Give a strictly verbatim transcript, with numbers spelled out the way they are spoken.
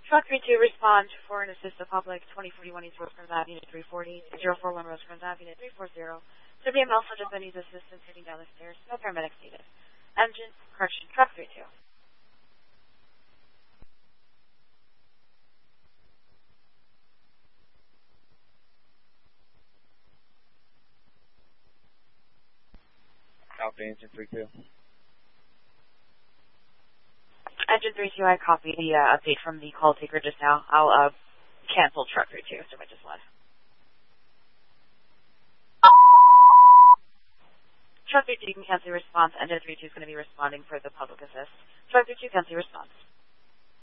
Truck three two, respond for and assist the public, twenty forty-one East Rosecrans Avenue, three forty, zero four one Rosecrans Avenue, three forty. There be a male subject that needs assistance getting down the stairs. No paramedics needed. Engine, correction, truck three two. Copy, engine three two. Engine three two, I copy the uh, update from the call taker just now. I'll uh, cancel truck three two, so I just left. Truck three two, you can cancel your response. Engine three two is going to be responding for the public assist. Truck three two, cancel your response.